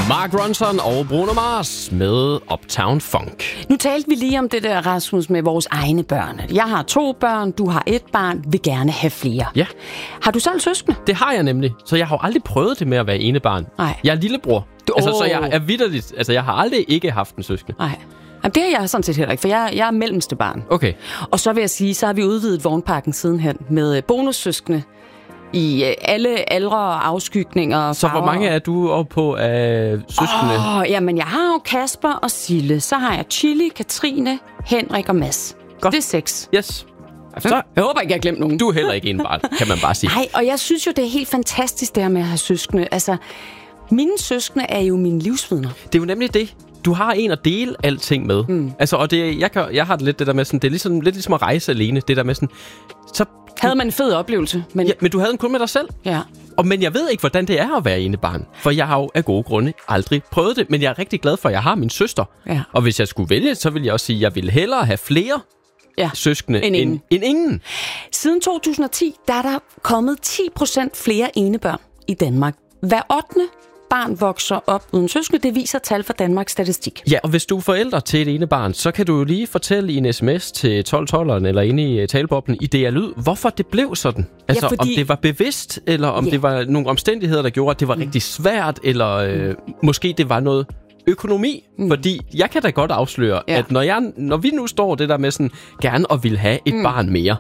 Mark Ronson og Bruno Mars med Uptown Funk. Nu talte vi lige om det der, Rasmus, med vores egne børn. Jeg har 2 børn, du har 1 barn, vil gerne have flere. Ja. Har du selv søskende? Det har jeg nemlig, så jeg har jo aldrig prøvet det med at være enebarn. Nej. Jeg er lillebror, så jeg er vitterligt, jeg har aldrig ikke haft en søskende. Nej. Jamen, det har jeg sådan set heller ikke, for jeg er mellemste barn. Okay. Og så vil jeg sige, så har vi udvidet vognparken sidenhen med bonussøskende i alle aldre og afskygninger. Så hvor mange er du oppe på af søskende? Jamen, jeg har jo Kasper og Sille. Så har jeg Chili, Katrine, Henrik og Mads. Godt. Det er 6. Yes. Så, jeg håber ikke, jeg har glemt nogen. Du er heller ikke en barn, kan man bare sige. Nej, og jeg synes jo, det er helt fantastisk, det her med at have søskende. Altså, mine søskende er jo mine livsvidner. Det er jo nemlig det. Du har en at dele alting med. Altså, og det, jeg har det lidt det der med sådan, det er lidt ligesom at rejse alene. Det der med sådan, så havde man en fed oplevelse. Men du havde den kun med dig selv. Ja. Men jeg ved ikke, hvordan det er at være enebarn. For jeg har jo af gode grunde aldrig prøvet det. Men jeg er rigtig glad for, at jeg har min søster. Ja. Og hvis jeg skulle vælge, så ville jeg også sige, at jeg ville hellere have flere søskende end ingen. Siden 2010, der er der kommet 10% flere enebørn i Danmark. Hver 8. barn vokser op uden søskende. Det viser tal fra Danmarks Statistik. Ja, og hvis du er forældre til et enebarn, så kan du jo lige fortælle i en sms til 1212'eren eller inde i taleboblen i DR Lyd, hvorfor det blev sådan. Altså, fordi om det var bevidst, eller om det var nogle omstændigheder, der gjorde, at det var rigtig svært, eller måske det var noget økonomi. Fordi jeg kan da godt afsløre, at når vi nu står det der med sådan, gerne og vil have et barn mere,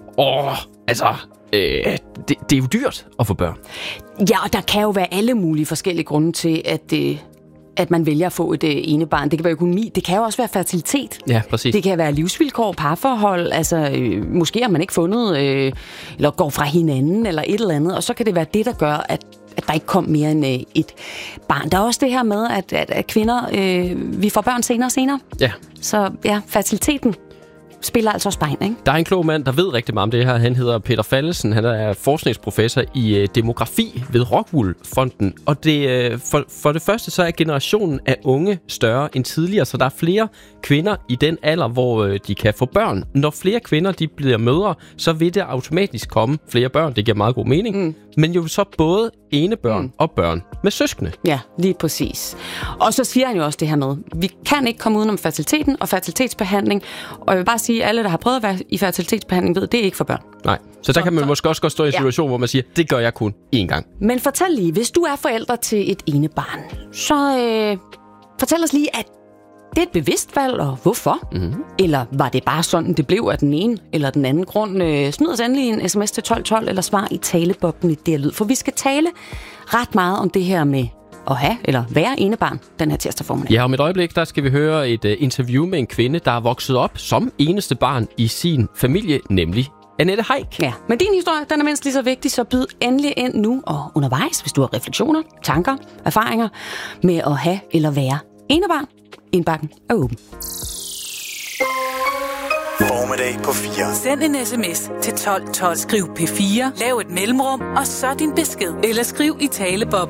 det er jo dyrt at få børn. Ja, og der kan jo være alle mulige forskellige grunde til, at man vælger at få et enebarn. Det kan være økonomi, det kan jo også være fertilitet. Ja, præcis. Det kan være livsvilkår, parforhold, altså måske har man ikke fundet, eller går fra hinanden, eller et eller andet, og så kan det være det, der gør, at der ikke kom mere end et barn. Der er også det her med, at kvinder, vi får børn senere og senere. Ja. Så ja, fertiliteten spiller altså også bein, ikke? Der er en klog mand, der ved rigtig meget om det her. Han hedder Peter Fallesen. Han er forskningsprofessor i demografi ved Rockwool-fonden. Og det, for det første, så er generationen af unge større end tidligere, så der er flere kvinder i den alder, hvor de kan få børn. Når flere kvinder de bliver mødre, så vil det automatisk komme flere børn. Det giver meget god mening. Men jo så både enebørn og børn med søskende. Ja, lige præcis. Og så siger han jo også det her med, vi kan ikke komme udenom fertiliteten og fertilitetsbehandling. Og jeg vil bare sige, at alle, der har prøvet at være i fertilitetsbehandling, ved, det er ikke for børn. Nej, så der kan man måske også godt stå i en situation, hvor man siger, det gør jeg kun én gang. Men fortæl lige, hvis du er forældre til et enebarn, så fortæl os lige, at det er et bevidst valg, og hvorfor? Mm-hmm. Eller var det bare sådan, det blev af den ene eller den anden grund? Smid os endelig en sms til 1212, eller svar i taleboblen i DR Lyd. For vi skal tale ret meget om det her med at have eller være enebarn den her tirsdag formiddag. Ja, om et øjeblik, der skal vi høre et interview med en kvinde, der er vokset op som eneste barn i sin familie, nemlig Annette Heick. Ja, men din historie, den er mindst lige så vigtig, så byd endelig ind nu og undervejs, hvis du har refleksioner, tanker, erfaringer med at have eller være enebarn. Indbakken er åben. Formiddag på 4. Send en sms til 1212. Skriv P4, lav et mellemrum, og så din besked. Eller skriv i taleboblen.